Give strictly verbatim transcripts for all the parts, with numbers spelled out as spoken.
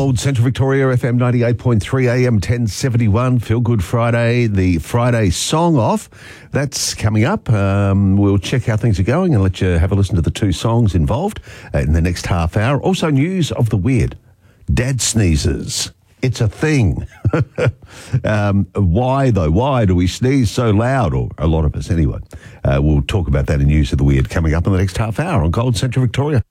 Gold, Central Victoria, F M ninety-eight point three, A M ten seventy-one, Feel Good Friday, the Friday Song Off. That's coming up. Um, we'll check how things are going and let you have a listen to the two songs involved in the next half hour. Also, news of the weird. Dad sneezes. It's a thing. um, why, though? Why do we sneeze so loud? Or a lot of us, anyway. Uh, we'll talk about that in News of the Weird coming up in the next half hour on Gold, Central Victoria.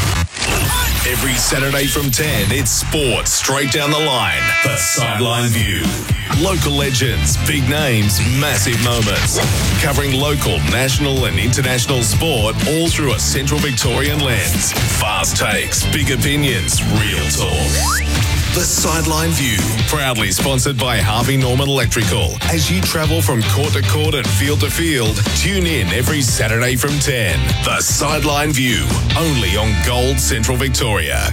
Every Saturday from ten, it's sports straight down the line. The Sideline View. Local legends, big names, massive moments. Covering local, national and international sport all through a Central Victorian lens. Fast takes, big opinions, real talk. The Sideline View, proudly sponsored by Harvey Norman Electrical. As you travel from court to court and field to field, tune in every Saturday from ten. The Sideline View, only on Gold Central Victoria.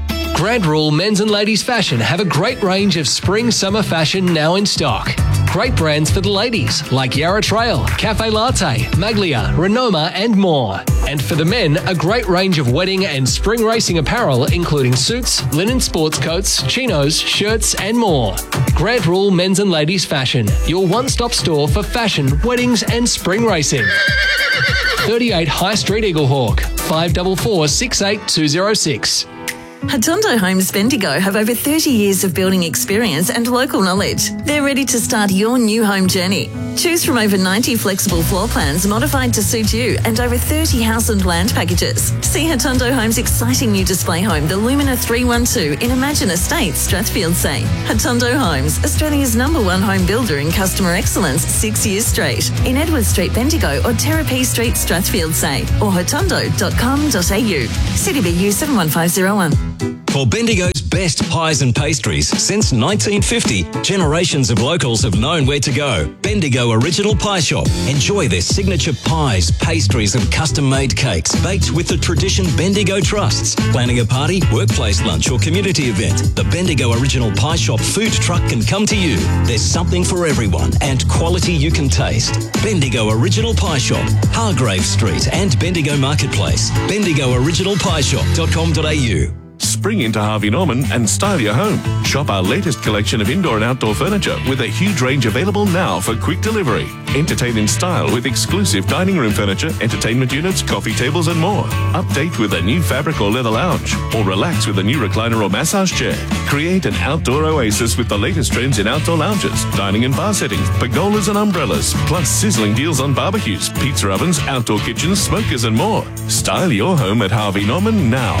Grand Rule Men's and Ladies Fashion have a great range of spring-summer fashion now in stock. Great brands for the ladies like Yarra Trail, Cafe Latte, Maglia, Renoma and more. And for the men, a great range of wedding and spring racing apparel including suits, linen sports coats, chinos, shirts and more. Grand Rule Men's and Ladies Fashion, your one-stop store for fashion, weddings and spring racing. thirty-eight High Street, Eaglehawk, five four four, six eight two zero six. Hatondo Homes Bendigo have over thirty years of building experience and local knowledge. They're ready to start your new home journey. Choose from over ninety flexible floor plans modified to suit you and over thirty house and land packages. See Hatondo Homes' exciting new display home, the Lumina three one two in Imagine Estates, Strathfield Say. Hatondo Homes, Australia's number one home builder in customer excellence six years straight. In Edward Street, Bendigo or Terrapee Street, Strathfield Say or hatondo dot com dot a u. C D B U seven one five zero one. For Bendigo's best pies and pastries since nineteen fifty, generations of locals have known where to go. Bendigo Original Pie Shop. Enjoy their signature pies, pastries and custom-made cakes baked with the tradition Bendigo trusts. Planning a party, workplace lunch or community event, the Bendigo Original Pie Shop food truck can come to you. There's something for everyone and quality you can taste. Bendigo Original Pie Shop, Hargrave Street and Bendigo Marketplace. bendigo original pie shop dot com dot a u. Spring into Harvey Norman and style your home. Shop our latest collection of indoor and outdoor furniture with a huge range available now for quick delivery. Entertain in style with exclusive dining room furniture, entertainment units, coffee tables and more. Update with a new fabric or leather lounge or relax with a new recliner or massage chair. Create an outdoor oasis with the latest trends in outdoor lounges, dining and bar settings, pergolas and umbrellas, plus sizzling deals on barbecues, pizza ovens, outdoor kitchens, smokers and more. Style your home at Harvey Norman now.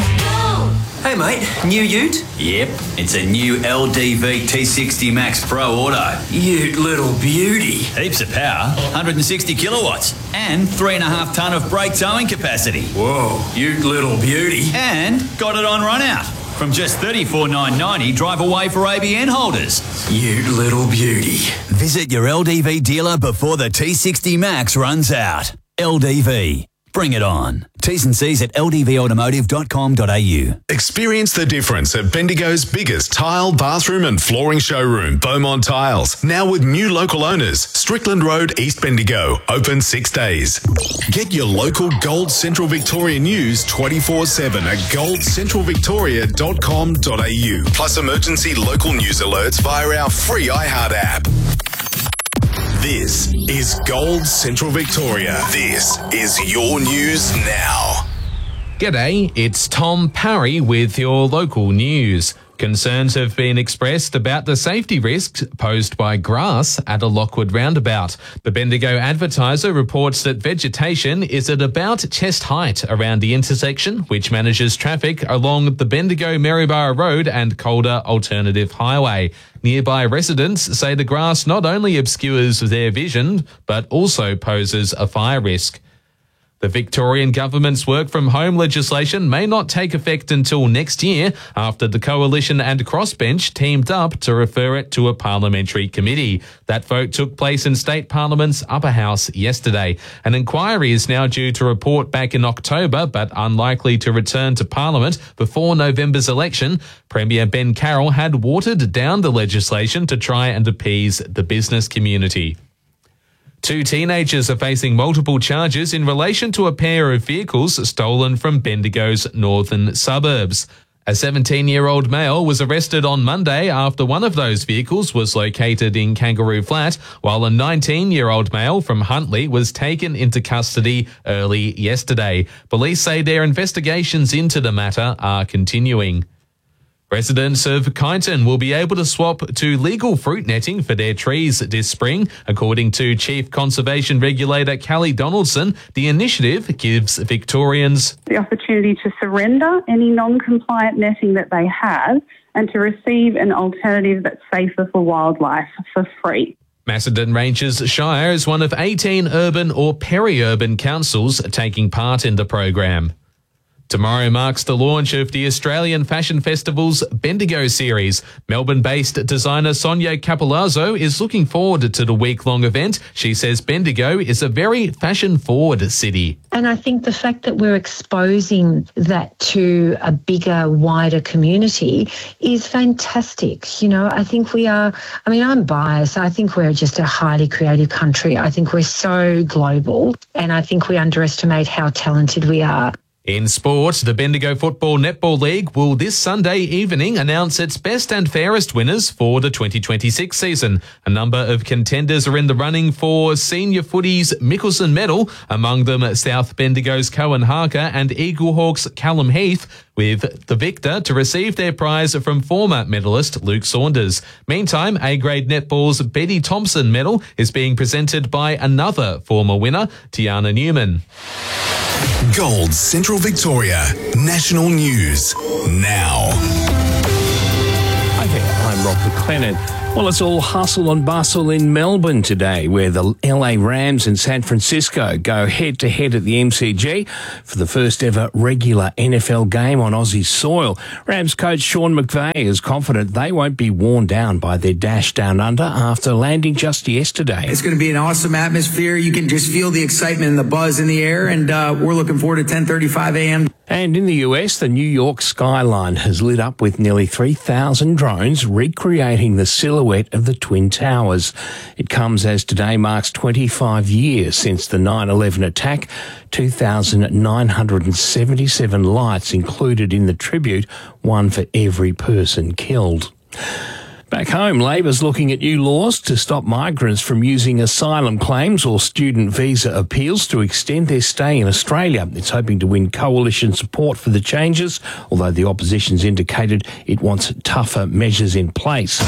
Hey mate, new ute? Yep, it's a new L D V T sixty Max Pro Auto. Ute little beauty. Heaps of power, one hundred sixty kilowatts, and three and a half tonne of brake towing capacity. Whoa, ute little beauty. And got it on run out. From just thirty-four thousand nine hundred ninety dollars, drive away for A B N holders. Ute little beauty. Visit your L D V dealer before the T sixty Max runs out. L D V. Bring it on. T's and C's at l d v automotive dot com dot a u. Experience the difference at Bendigo's biggest tile, bathroom and flooring showroom, Beaumont Tiles. Now with new local owners, Strickland Road, East Bendigo. Open six days. Get your local Gold Central Victoria news twenty-four seven at gold central victoria dot com dot a u. Plus emergency local news alerts via our free iHeart app. This is Gold Central Victoria. This is your news now. G'day, it's Tom Parry with your local news. Concerns have been expressed about the safety risks posed by grass at a Lockwood roundabout. The Bendigo Advertiser reports that vegetation is at about chest height around the intersection, which manages traffic along the Bendigo Maryborough Road and Calder Alternative Highway. Nearby residents say the grass not only obscures their vision, but also poses a fire risk. The Victorian government's work from home legislation may not take effect until next year after the Coalition and Crossbench teamed up to refer it to a parliamentary committee. That vote took place in State Parliament's upper house yesterday. An inquiry is now due to report back in October, but unlikely to return to Parliament before November's election. Premier Ben Carroll had watered down the legislation to try and appease the business community. Two teenagers are facing multiple charges in relation to a pair of vehicles stolen from Bendigo's northern suburbs. A seventeen-year-old male was arrested on Monday after one of those vehicles was located in Kangaroo Flat, while a nineteen-year-old male from Huntley was taken into custody early yesterday. Police say their investigations into the matter are continuing. Residents of Kyneton will be able to swap to legal fruit netting for their trees this spring. According to Chief Conservation Regulator Callie Donaldson, the initiative gives Victorians the opportunity to surrender any non-compliant netting that they have and to receive an alternative that's safer for wildlife for free. Macedon Ranges Shire is one of eighteen urban or peri-urban councils taking part in the program. Tomorrow marks the launch of the Australian Fashion Festival's Bendigo series. Melbourne-based designer Sonia Capolazzo is looking forward to the week-long event. She says Bendigo is a very fashion-forward city. And I think the fact that we're exposing that to a bigger, wider community is fantastic. You know, I think we are, I mean, I'm biased. I think we're just a highly creative country. I think we're so global, and I think we underestimate how talented we are. In sport, the Bendigo Football Netball League will this Sunday evening announce its best and fairest winners for the twenty twenty-six season. A number of contenders are in the running for Senior Footy's Mickelson Medal, among them South Bendigo's Cohen Harker and Eaglehawks Callum Heath, with the victor to receive their prize from former medalist Luke Saunders. Meantime, A-grade netball's Betty Thompson Medal is being presented by another former winner, Tiana Newman. Gold Central Victoria National News now. Hi there, I'm Rob McLennan. Well, it's all hustle and bustle in Melbourne today, where the L A Rams and San Francisco go head-to-head at the M C G for the first ever regular N F L game on Aussie soil. Rams coach Sean McVay is confident they won't be worn down by their dash down under after landing just yesterday. It's going to be an awesome atmosphere. You can just feel the excitement and the buzz in the air, and uh, we're looking forward to ten thirty-five a.m. And in the U S, the New York skyline has lit up with nearly three thousand drones recreating the silhouette of the Twin Towers. It comes as today marks twenty-five years since the nine eleven attack, two thousand nine hundred seventy-seven lights included in the tribute, one for every person killed. Back home, Labor's looking at new laws to stop migrants from using asylum claims or student visa appeals to extend their stay in Australia. It's hoping to win coalition support for the changes, although the opposition's indicated it wants tougher measures in place.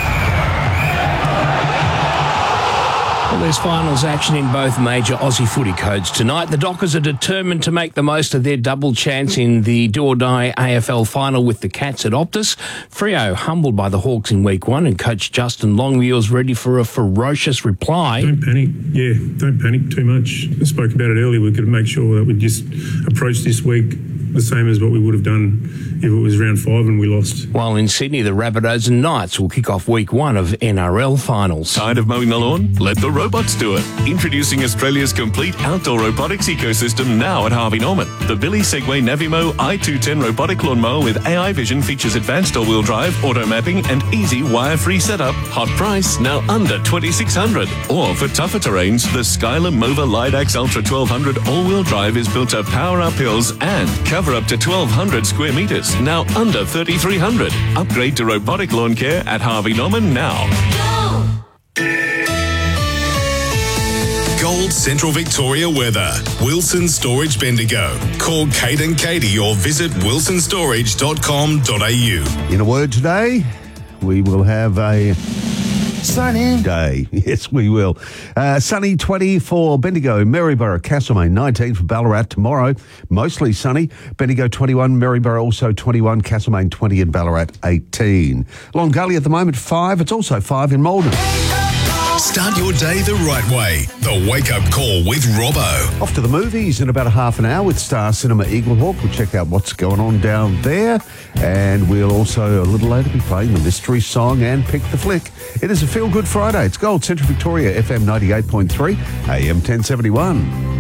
Well, there's finals action in both major Aussie footy codes tonight. The Dockers are determined to make the most of their double chance in the do-or-die A F L final with the Cats at Optus. Freo humbled by the Hawks in week one, and coach Justin Longmuir's ready for a ferocious reply. Don't panic. Yeah, don't panic too much. I spoke about it earlier. We've got to make sure that we just approach this week the same as what we would have done if it was round five and we lost. While in Sydney, the Rabbitohs and Knights will kick off week one of N R L finals. Tired of mowing the lawn? Let the robots do it. Introducing Australia's complete outdoor robotics ecosystem now at Harvey Norman. The Billy Segway Navimo I two ten robotic lawnmower with A I vision features advanced all-wheel drive, auto mapping and easy wire-free setup. Hot price, now under twenty-six hundred dollars. Or for tougher terrains, the Skylar Mova Lidax Ultra twelve hundred all-wheel drive is built to power up hills and cover up to twelve hundred square metres, now under thirty-three hundred. Upgrade to robotic lawn care at Harvey Norman now. Gold Central Victoria weather. Wilson Storage Bendigo. Call Kate and Katie or visit wilson storage dot com dot a u. In a word today, we will have a sunny day. Yes, we will. Uh, sunny twenty for Bendigo, Maryborough, Castlemaine, nineteen for Ballarat tomorrow. Mostly sunny. Bendigo twenty-one, Maryborough also twenty-one, Castlemaine twenty and Ballarat eighteen. Long Gully at the moment five. It's also five in Malden. Start your day the right way. The Wake Up Call with Robbo. Off to the movies in about a half an hour with Star Cinema Eaglehawk. We'll check out what's going on down there. And we'll also, a little later, be playing the mystery song and Pick the Flick. It is a Feel Good Friday. It's Gold Central Victoria, F M ninety-eight point three, A M ten seventy-one.